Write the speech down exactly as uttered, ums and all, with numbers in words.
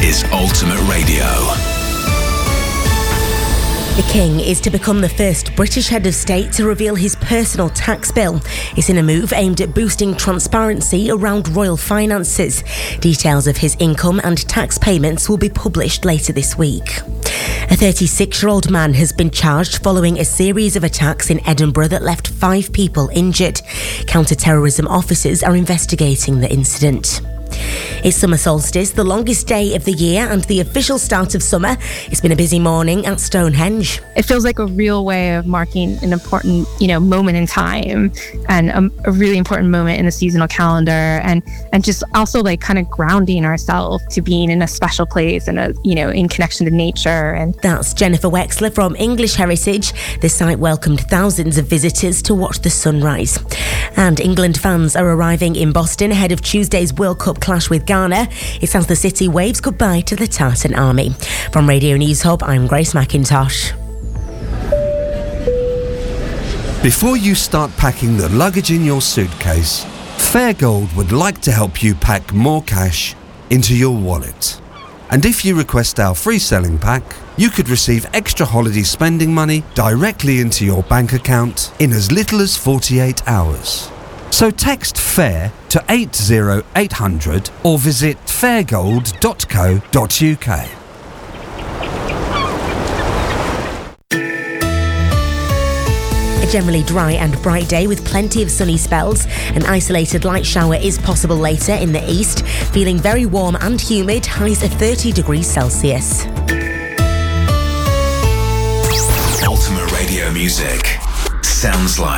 is Ultimate Radio. The King is to become the first British head of state to reveal his personal tax bill. It's in a move aimed at boosting transparency around royal finances. Details of his income and tax payments will be published later this week. A thirty-six-year-old man has been charged following a series of attacks in Edinburgh that left five people injured. Counter-terrorism officers are investigating the incident. It's summer solstice, the longest day of the year and the official start of summer. It's been a busy morning at Stonehenge. It feels like a real way of marking an important, you know, moment in time and a, a really important moment in the seasonal calendar, and and just also like kind of grounding ourselves to being in a special place and a, you know, in connection to nature. And that's Jennifer Wexler from English Heritage. The site welcomed thousands of visitors to watch the sunrise. And England fans are arriving in Boston ahead of Tuesday's World Cup clash with Ghana. It's as the city waves goodbye to the Tartan Army. From Radio News Hub, I'm Grace McIntosh. Before you start packing the luggage in your suitcase, Fairgold would like to help you pack more cash into your wallet. And if you request our free selling pack, you could receive extra holiday spending money directly into your bank account in as little as forty-eight hours. So text FAIR to eight zero eight hundred or visit fairgold dot co dot uk. A generally dry and bright day with plenty of sunny spells. An isolated light shower is possible later in the east. Feeling very warm and humid, highs of thirty degrees Celsius. Ultimate Radio music sounds like